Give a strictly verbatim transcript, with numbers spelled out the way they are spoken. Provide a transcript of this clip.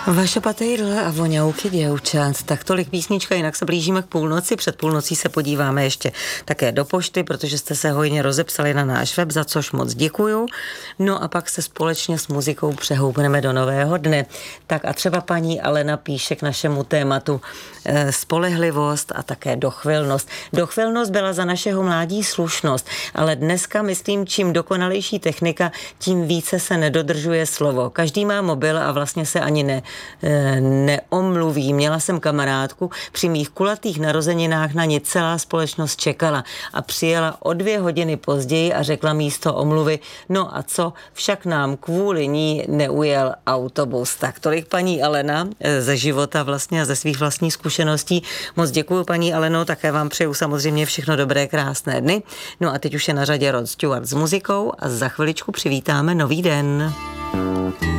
Vaše patejdle a voňavky děvčat. Tak tolik písnička, jinak se blížíme k půlnoci. Před půlnocí se podíváme ještě také do pošty, protože jste se hojně rozepsali na náš web, za což moc děkuju. No a pak se společně s muzikou přehoupneme do nového dne. Tak a třeba paní Alena píše k našemu tématu e, spolehlivost a také dochvilnost. Dochvilnost byla za našeho mládí slušnost, ale dneska, myslím, čím dokonalejší technika, tím více se nedodržuje slovo. Každý má mobil a vlastně se ani ne neomluví. Měla jsem kamarádku, při mých kulatých narozeninách na ní celá společnost čekala a přijela o dvě hodiny později a řekla místo omluvy, no a co, však nám kvůli ní neujel autobus. Tak tolik paní Alena ze života vlastně a ze svých vlastních zkušeností. Moc děkuju paní Aleno, také vám přeju samozřejmě všechno dobré, krásné dny. No a teď už je na řadě Rod Stewart s muzikou a za chviličku přivítáme nový den.